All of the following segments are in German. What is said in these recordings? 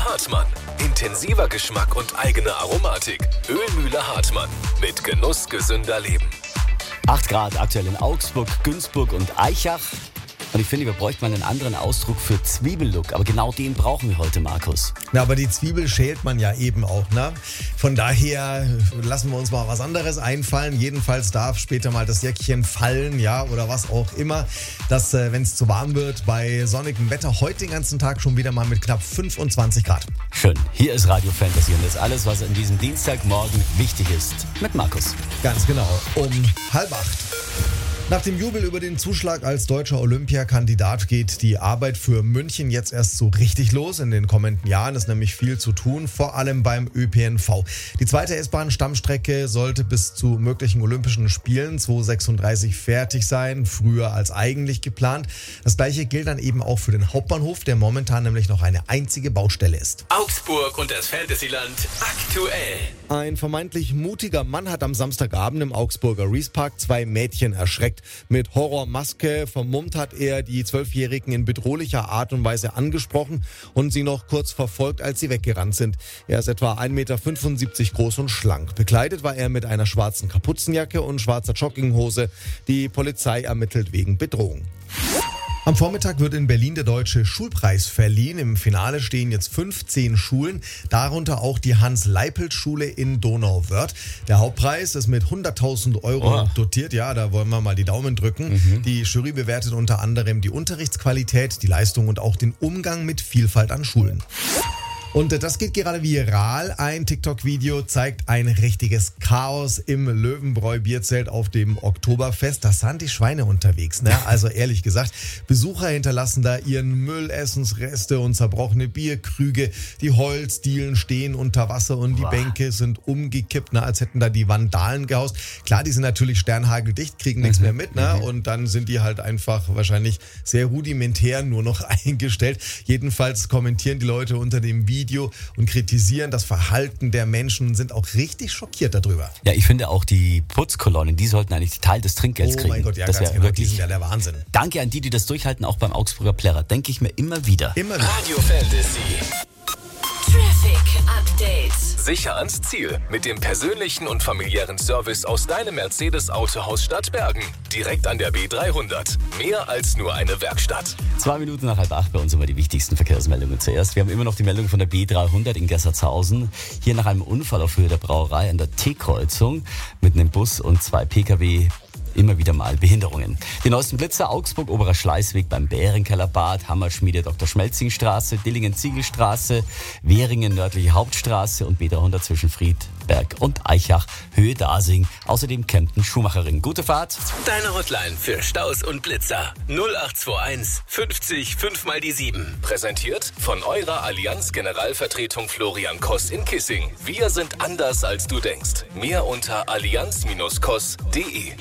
Hartmann. Intensiver Geschmack und eigene Aromatik. Ölmühle Hartmann. Mit Genuss gesünder Leben. 8 Grad aktuell in Augsburg, Günzburg und Aichach. Und ich finde, wir bräuchten mal einen anderen Ausdruck für Zwiebellook. Aber genau den brauchen wir heute, Markus. Na, aber die Zwiebel schält man ja eben auch, ne? Von daher lassen wir uns mal was anderes einfallen. Jedenfalls darf später mal das Jäckchen fallen, ja, oder was auch immer. Das, wenn es zu warm wird, bei sonnigem Wetter heute den ganzen Tag schon wieder mal mit knapp 25 Grad. Schön. Hier ist Radio Fantasy und das ist alles, was an diesem Dienstagmorgen wichtig ist. Mit Markus. Ganz genau, um 7:30. Nach dem Jubel über den Zuschlag als deutscher Olympiakandidat geht die Arbeit für München jetzt erst so richtig los. In den kommenden Jahren ist nämlich viel zu tun, vor allem beim ÖPNV. Die zweite S-Bahn-Stammstrecke sollte bis zu möglichen Olympischen Spielen 2036 fertig sein, früher als eigentlich geplant. Das gleiche gilt dann eben auch für den Hauptbahnhof, der momentan nämlich noch eine einzige Baustelle ist. Augsburg und das Fantasyland aktuell. Ein vermeintlich mutiger Mann hat am Samstagabend im Augsburger Reespark 2 Mädchen erschreckt. Mit Horrormaske vermummt hat er die 12-Jährigen in bedrohlicher Art und Weise angesprochen und sie noch kurz verfolgt, als sie weggerannt sind. Er ist etwa 1,75 Meter groß und schlank. Bekleidet war er mit einer schwarzen Kapuzenjacke und schwarzer Jogginghose. Die Polizei ermittelt wegen Bedrohung. Am Vormittag wird in Berlin der Deutsche Schulpreis verliehen. Im Finale stehen jetzt 15 Schulen, darunter auch die Hans-Leipelt-Schule in Donauwörth. Der Hauptpreis ist mit 100.000 Euro dotiert. Ja, da wollen wir mal die Daumen drücken. Die Jury bewertet unter anderem die Unterrichtsqualität, die Leistung und auch den Umgang mit Vielfalt an Schulen. Und das geht gerade viral. Ein TikTok-Video zeigt ein richtiges Chaos im Löwenbräu-Bierzelt auf dem Oktoberfest. Da sind die Schweine unterwegs, ne? Also ehrlich gesagt, Besucher hinterlassen da ihren Müll, Essensreste und zerbrochene Bierkrüge. Die Holzdielen stehen unter Wasser und die Bänke sind umgekippt, ne? Als hätten da die Vandalen gehaust. Klar, die sind natürlich sternhageldicht, kriegen nichts mehr mit, ne? Und dann sind die halt einfach wahrscheinlich sehr rudimentär nur noch eingestellt. Jedenfalls kommentieren die Leute unter dem Video und kritisieren das Verhalten der Menschen und sind auch richtig schockiert darüber. Ja, ich finde auch die Putzkolonnen, die sollten eigentlich Teil des Trinkgelds kriegen. Oh mein Gott, ja, das ganz wäre genau, wirklich die sind ja der Wahnsinn. Danke an die das durchhalten, auch beim Augsburger Plärrer. Denke ich mir immer wieder. Immer wieder. Radio Fantasy. Traffic Update. Sicher ans Ziel mit dem persönlichen und familiären Service aus deinem Mercedes-Autohaus Stadtbergen. Direkt an der B300. Mehr als nur eine Werkstatt. 2 Minuten nach 7:30 bei uns immer die wichtigsten Verkehrsmeldungen zuerst. Wir haben immer noch die Meldung von der B300 in Gessertshausen. Hier nach einem Unfall auf Höhe der Brauerei an der T-Kreuzung mit einem Bus und 2 Pkw. Immer wieder mal Behinderungen. Die neuesten Blitzer: Augsburg, Oberer Schleißweg beim Bärenkellerbad, Hammerschmiede, Dr. Schmelzing-Straße, Dillingen-Ziegelstraße, Währingen, nördliche Hauptstraße und B300 zwischen Friedberg und Aichach, Höhe Dasing. Außerdem Kempten-Schumacherring. Gute Fahrt. Deine Hotline für Staus und Blitzer. 0821 50 5 mal die 7. Präsentiert von eurer Allianz Generalvertretung Florian Koss in Kissing. Wir sind anders als du denkst. Mehr unter allianz-koss.de.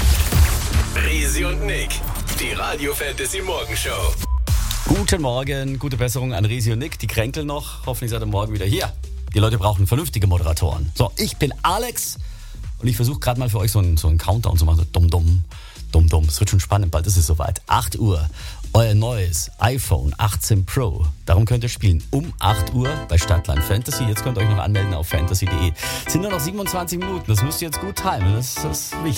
Risi und Nick, die Radio Fantasy Morgenshow. Guten Morgen, gute Besserung an Risi und Nick. Die kränkeln noch. Hoffentlich seid ihr morgen wieder hier. Die Leute brauchen vernünftige Moderatoren. So, ich bin Alex und ich versuche gerade mal für euch so einen Countdown zu machen. So dumm, dumm, dumm. Es wird schon spannend, bald ist es soweit. 8 Uhr, euer neues iPhone 18 Pro. Darum könnt ihr spielen. Um 8 Uhr bei Stadtland Fantasy. Jetzt könnt ihr euch noch anmelden auf fantasy.de. Es sind nur noch 27 Minuten. Das müsst ihr jetzt gut timen. Das ist wichtig.